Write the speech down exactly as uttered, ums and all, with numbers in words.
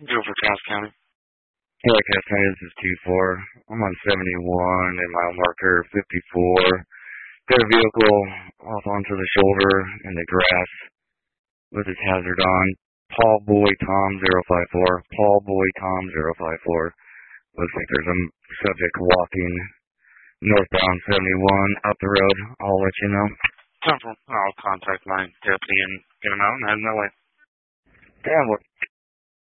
Guilford, Cass County. Yeah, Cass County, this is two four. I'm on seventy-one and mile marker fifty-four. Got a vehicle off onto the shoulder in the grass with its hazard on. Paul Boy Tom zero five four. Paul Boy Tom zero five four. Looks like there's a subject walking northbound seventy-one up the road. I'll let you know. Temple. I'll contact my deputy and get him out and head that way. Damn, what?